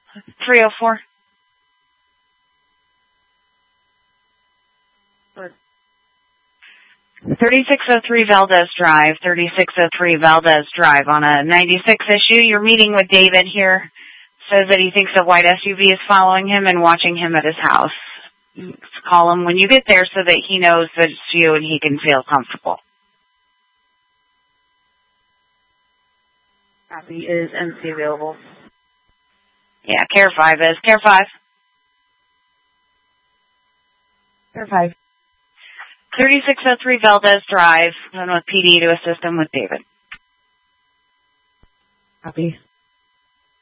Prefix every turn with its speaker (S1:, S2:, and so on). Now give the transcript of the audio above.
S1: 304.
S2: Good.
S1: 3603 Valdez Drive, 3603 Valdez Drive. On a 96 issue, you're meeting with David here. Says that he thinks a white SUV is following him and watching him at his house. Call him when you get there so that he knows that it's you and he can feel comfortable.
S2: Copy. Is MC available?
S1: Yeah, Care 5 is. Care 5.
S2: Care 5.
S1: 3603 Valdez Drive. I'm with PD to assist him with David.
S2: Copy.